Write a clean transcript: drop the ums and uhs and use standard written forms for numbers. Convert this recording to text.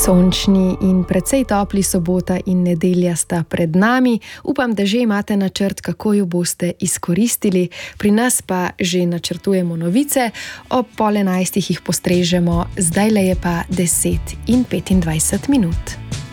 Sončni in precej topli sobota in nedelja sta pred nami. Upam, da že imate načrt, kako jo boste izkoristili. Pri nas pa že načrtujemo novice, ob 10:30 jih postrežemo, zdajle je pa 10:25.